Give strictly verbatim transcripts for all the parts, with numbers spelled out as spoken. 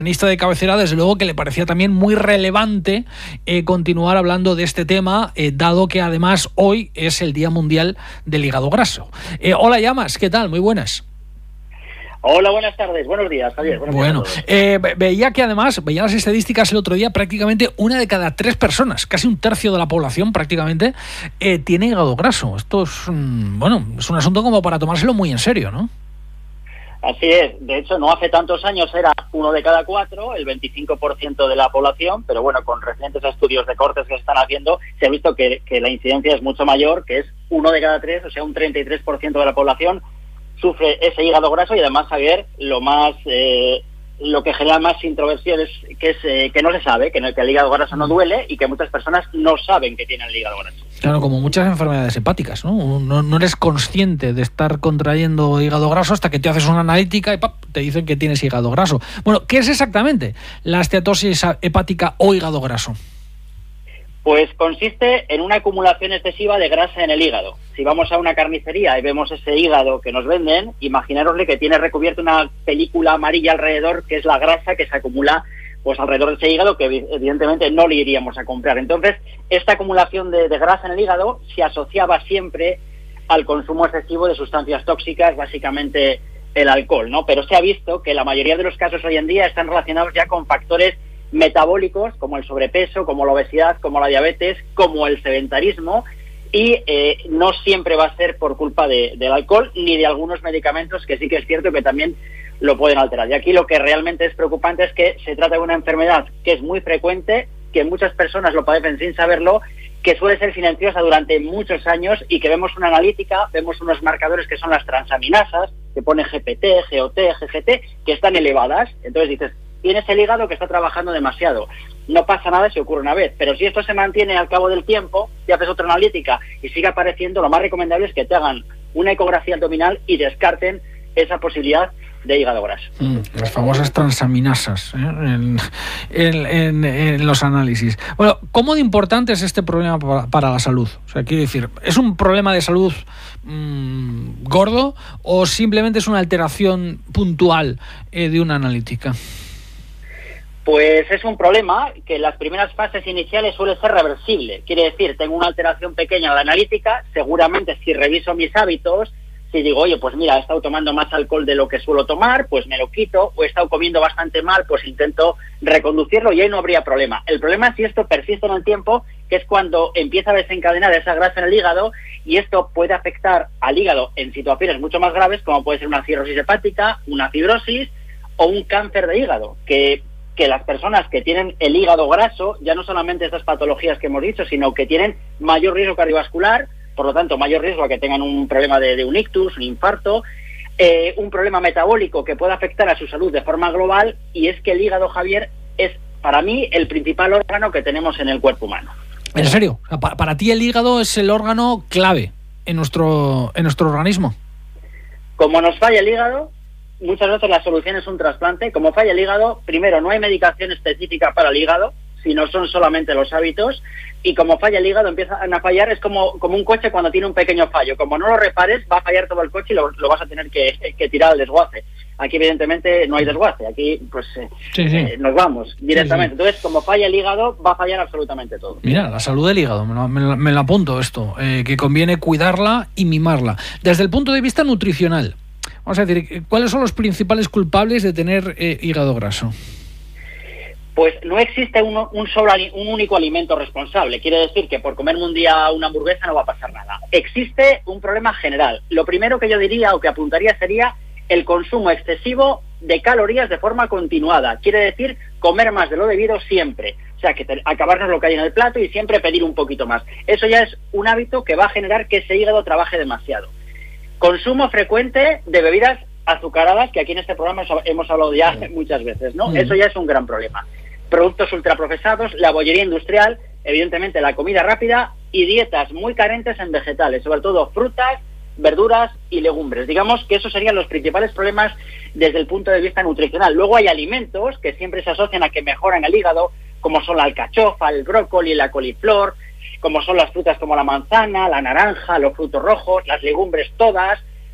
Ministro de cabecera, desde luego que le parecía también muy relevante eh, continuar hablando de este tema, eh, dado que además hoy es el Día Mundial del Hígado Graso. Eh, hola Llamas, ¿qué tal? Muy buenas. Hola, buenas tardes, buenos días, Javier. Buenos bueno, días eh, veía que además, veía las estadísticas el otro día, prácticamente una de cada tres personas, casi un tercio de la población prácticamente, eh, tiene hígado graso. Esto es, un, bueno, es un asunto como para tomárselo muy en serio, ¿no? Así es, de hecho no hace tantos años era uno de cada cuatro, el veinticinco por ciento de la población, pero bueno, con recientes estudios de cortes que se están haciendo, se ha visto que, que la incidencia es mucho mayor, que es uno de cada tres, o sea, un treinta y tres por ciento de la población sufre ese hígado graso. Y además, Javier, lo más eh, lo que genera más introversión es que es eh, que no se sabe, que, no, que el hígado graso no duele y que muchas personas no saben que tienen el hígado graso. Claro, como muchas enfermedades hepáticas, ¿no? No, no eres consciente de estar contrayendo hígado graso hasta que te haces una analítica y ¡pap!, te dicen que tienes hígado graso. Bueno, ¿qué es exactamente la esteatosis hepática o hígado graso? Pues consiste en una acumulación excesiva de grasa en el hígado. Si vamos a una carnicería y vemos ese hígado que nos venden, imaginárosle que tiene recubierto una película amarilla alrededor, que es la grasa que se acumula pues alrededor de ese hígado, que evidentemente no le iríamos a comprar. Entonces, esta acumulación de, de grasa en el hígado se asociaba siempre al consumo excesivo de sustancias tóxicas, básicamente el alcohol, ¿no? Pero se ha visto que la mayoría de los casos hoy en día están relacionados ya con factores metabólicos, como el sobrepeso, como la obesidad, como la diabetes, como el sedentarismo, y eh, no siempre va a ser por culpa de, del alcohol ni de algunos medicamentos, que sí que es cierto que también lo pueden alterar. Y aquí lo que realmente es preocupante es que se trata de una enfermedad que es muy frecuente, que muchas personas lo padecen sin saberlo, que suele ser silenciosa durante muchos años y que vemos una analítica, vemos unos marcadores que son las transaminasas, que pone G P T, G O T, G G T, que están elevadas. Entonces dices, tienes el hígado que está trabajando demasiado. No pasa nada si ocurre una vez, pero si esto se mantiene al cabo del tiempo, te haces otra analítica y sigue apareciendo, lo más recomendable es que te hagan una ecografía abdominal y descarten esa posibilidad de hígado graso. Mm, las famosas transaminasas, ¿eh? en, en, en, en los análisis. Bueno, ¿cómo de importante es este problema para, para la salud? O sea, quiero decir, ¿es un problema de salud mmm, gordo o simplemente es una alteración puntual eh, de una analítica? Pues es un problema que en las primeras fases iniciales suele ser reversible. Quiere decir, tengo una alteración pequeña en la analítica, seguramente si reviso mis hábitos, si digo, oye, pues mira, he estado tomando más alcohol de lo que suelo tomar, pues me lo quito, o he estado comiendo bastante mal, pues intento reconducirlo y ahí no habría problema. El problema es si esto persiste en el tiempo, que es cuando empieza a desencadenar esa grasa en el hígado, y esto puede afectar al hígado en situaciones mucho más graves, como puede ser una cirrosis hepática, una fibrosis o un cáncer de hígado, que que las personas que tienen el hígado graso, ya no solamente estas patologías que hemos dicho, sino que tienen mayor riesgo cardiovascular, por lo tanto mayor riesgo a que tengan un problema de, de un ictus, un infarto, eh, un problema metabólico que puede afectar a su salud de forma global, y es que el hígado, Javier, es para mí el principal órgano que tenemos en el cuerpo humano. ¿En serio? Para, para ti el hígado es el órgano clave en nuestro, en nuestro organismo. Como nos falla el hígado, muchas veces la solución es un trasplante. Como falla el hígado, primero, no hay medicación específica para el hígado, sino son solamente los hábitos, y como falla el hígado, empiezan a fallar, es como, como un coche cuando tiene un pequeño fallo. Como no lo repares, va a fallar todo el coche y lo, lo vas a tener que, que tirar al desguace. Aquí, evidentemente, no hay desguace, aquí pues eh, sí, sí. Eh, nos vamos directamente. Sí, sí. Entonces, como falla el hígado, va a fallar absolutamente todo. Mira, la salud del hígado, me lo, me lo, me lo apunto esto, eh, que conviene cuidarla y mimarla. Desde el punto de vista nutricional, vamos a decir, ¿cuáles son los principales culpables de tener eh, hígado graso? Pues no existe un, un, solo, un único alimento responsable. Quiere decir que por comerme un día una hamburguesa no va a pasar nada. Existe un problema general. Lo primero que yo diría o que apuntaría sería el consumo excesivo de calorías de forma continuada. Quiere decir comer más de lo debido siempre. O sea, que te, acabarnos lo que hay en el plato y siempre pedir un poquito más. Eso ya es un hábito que va a generar que ese hígado trabaje demasiado. Consumo frecuente de bebidas azucaradas, que aquí en este programa hemos hablado ya muchas veces, ¿no? Mm. Eso ya es un gran problema. Productos ultraprocesados, la bollería industrial, evidentemente la comida rápida y dietas muy carentes en vegetales, sobre todo frutas, verduras y legumbres. Digamos que esos serían los principales problemas desde el punto de vista nutricional. Luego hay alimentos que siempre se asocian a que mejoran el hígado, como son la alcachofa, el brócoli, la coliflor, como son las frutas como la manzana, la naranja, los frutos rojos, las legumbres todas,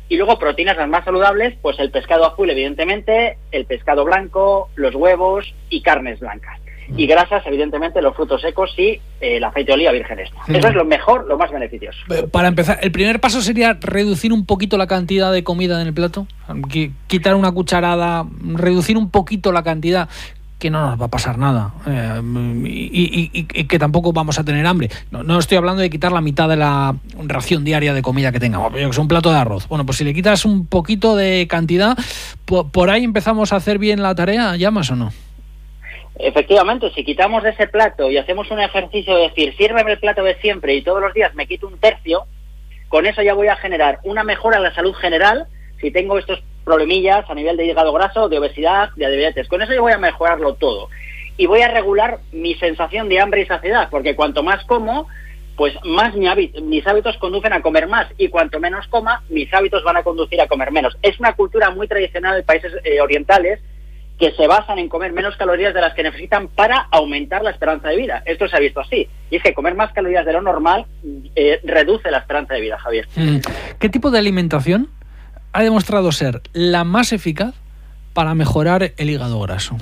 Y luego proteínas las más saludables, pues el pescado azul, evidentemente, el pescado blanco, los huevos y carnes blancas. Y grasas, evidentemente, los frutos secos y eh, el aceite de oliva virgen extra. Mm. Eso es lo mejor, lo más beneficioso. Para empezar, el primer paso sería reducir un poquito la cantidad de comida en el plato. Quitar una cucharada, reducir un poquito la cantidad, que no nos va a pasar nada. Eh, y, y, y que tampoco vamos a tener hambre. No, no estoy hablando de quitar la mitad de la ración diaria de comida que tengamos. Que es un plato de arroz. Bueno, pues si le quitas un poquito de cantidad, por, por ahí empezamos a hacer bien la tarea, ¿llamas o no? Efectivamente, si quitamos de ese plato y hacemos un ejercicio de decir, sírveme el plato de siempre y todos los días me quito un tercio, con eso ya voy a generar una mejora en la salud general si tengo estos problemillas a nivel de hígado graso, de obesidad, de diabetes. Con eso yo voy a mejorarlo todo. Y voy a regular mi sensación de hambre y saciedad, porque cuanto más como, pues más mi hábito, mis hábitos conducen a comer más, y cuanto menos coma, mis hábitos van a conducir a comer menos. Es una cultura muy tradicional de países eh, orientales, que se basan en comer menos calorías de las que necesitan para aumentar la esperanza de vida. Esto se ha visto así. Y es que comer más calorías de lo normal eh, reduce la esperanza de vida, Javier. ¿Qué tipo de alimentación ha demostrado ser la más eficaz para mejorar el hígado graso?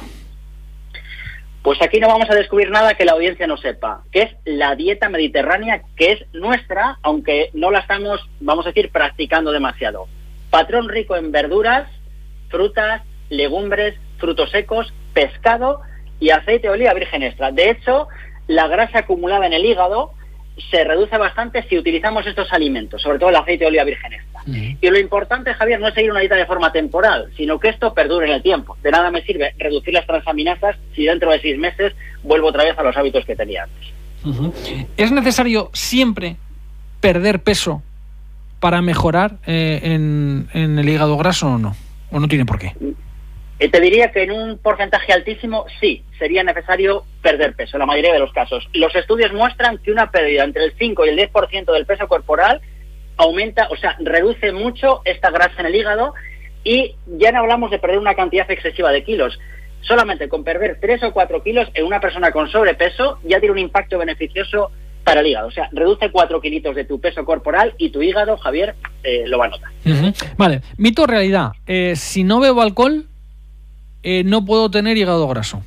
Pues aquí no vamos a descubrir nada que la audiencia no sepa, que es la dieta mediterránea, que es nuestra, aunque no la estamos, vamos a decir, practicando demasiado. Patrón rico en verduras, frutas, legumbres, frutos secos, pescado y aceite de oliva virgen extra. De hecho, la grasa acumulada en el hígado se reduce bastante si utilizamos estos alimentos, sobre todo el aceite de oliva virgen extra. Uh-huh. Y lo importante, Javier, no es seguir una dieta de forma temporal, sino que esto perdure en el tiempo. De nada me sirve reducir las transaminasas si dentro de seis meses vuelvo otra vez a los hábitos que tenía antes. Uh-huh. ¿Es necesario siempre perder peso para mejorar eh, en, en el hígado graso o no? ¿O no tiene por qué? Te diría que en un porcentaje altísimo sí, sería necesario perder peso, en la mayoría de los casos. Los estudios muestran que una pérdida entre el cinco y el diez por ciento del peso corporal aumenta, o sea, reduce mucho esta grasa en el hígado, y ya no hablamos de perder una cantidad excesiva de kilos. Solamente con perder tres o cuatro kilos en una persona con sobrepeso ya tiene un impacto beneficioso para el hígado. O sea, reduce cuatro kilitos de tu peso corporal y tu hígado, Javier, eh, lo va a notar. Uh-huh. Vale, mito o realidad. Eh, si no bebo alcohol, Eh, no puedo tener hígado graso.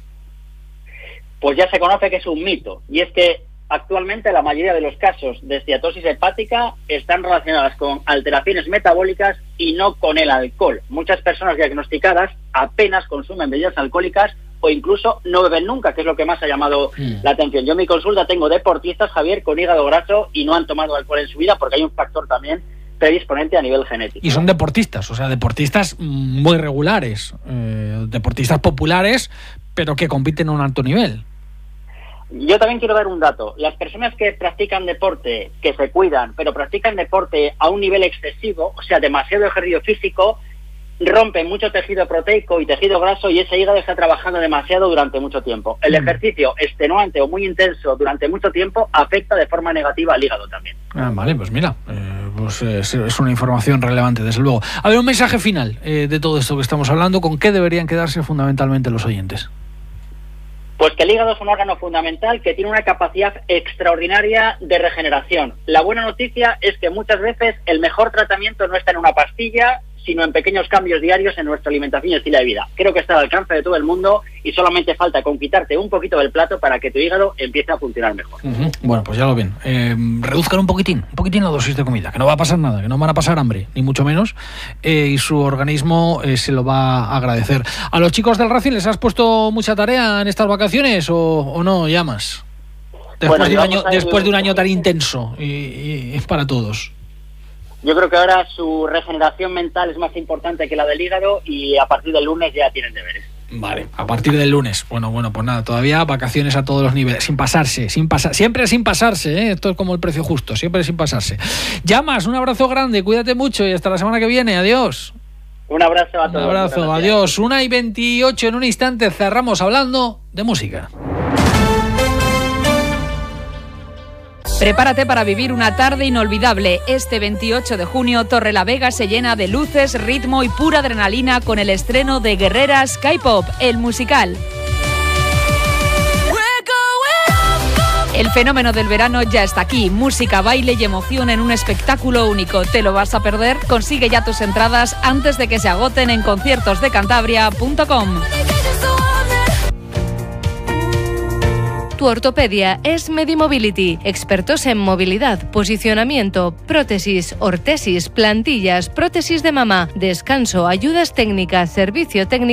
Pues ya se conoce que es un mito, y es que actualmente la mayoría de los casos de esteatosis hepática están relacionadas con alteraciones metabólicas y no con el alcohol. Muchas personas diagnosticadas apenas consumen bebidas alcohólicas o incluso no beben nunca, que es lo que más ha llamado mm. la atención. Yo en mi consulta tengo deportistas, Javier, con hígado graso y no han tomado alcohol en su vida, porque hay un factor también predisponente a nivel genético. Y son deportistas, o sea, deportistas muy regulares, eh, deportistas populares, pero que compiten a un alto nivel. Yo también quiero dar un dato. Las personas que practican deporte, que se cuidan, pero practican deporte a un nivel excesivo, o sea, demasiado ejercicio físico, rompen mucho tejido proteico y tejido graso, y ese hígado está trabajando demasiado durante mucho tiempo. El ejercicio extenuante o muy intenso durante mucho tiempo afecta de forma negativa al hígado también. Ah, vale, pues mira, eh, pues es, es una información relevante, desde luego. A ver, un mensaje final eh, de todo esto que estamos hablando. ¿Con qué deberían quedarse fundamentalmente los oyentes? Pues que el hígado es un órgano fundamental que tiene una capacidad extraordinaria de regeneración. La buena noticia es que muchas veces el mejor tratamiento no está en una pastilla, sino en pequeños cambios diarios en nuestra alimentación y estilo de vida. Creo que está al alcance de todo el mundo y solamente falta con quitarte un poquito del plato para que tu hígado empiece a funcionar mejor. Uh-huh. Bueno, pues ya lo ven. Eh, reduzcan un poquitín, un poquitín la dosis de comida, que no va a pasar nada, que no van a pasar hambre, ni mucho menos, eh, y su organismo eh, se lo va a agradecer. ¿A los chicos del Racing les has puesto mucha tarea en estas vacaciones o, o no, Llamas? Después, bueno, de, un año, después de un año tan intenso y, y, y para todos. Yo creo que ahora su regeneración mental es más importante que la del hígado, y a partir del lunes ya tienen deberes. Vale, a partir del lunes. Bueno, bueno, pues nada, todavía vacaciones a todos los niveles, sin pasarse, sin pasar, siempre sin pasarse, ¿eh? Esto es como el precio justo, siempre sin pasarse. Llamas, un abrazo grande, cuídate mucho y hasta la semana que viene, adiós. Un abrazo a todos. Un abrazo, adiós. Una y veintiocho, en un instante cerramos hablando de música. Prepárate para vivir una tarde inolvidable. Este veintiocho de junio, Torrelavega se llena de luces, ritmo y pura adrenalina con el estreno de Guerrera Sky Pop, el musical. El fenómeno del verano ya está aquí. Música, baile y emoción en un espectáculo único. ¿Te lo vas a perder? Consigue ya tus entradas antes de que se agoten en conciertos de cantabria punto com. Tu ortopedia es Medimobility, expertos en movilidad, posicionamiento, prótesis, ortesis, plantillas, prótesis de mama, descanso, ayudas técnicas, servicio técnico.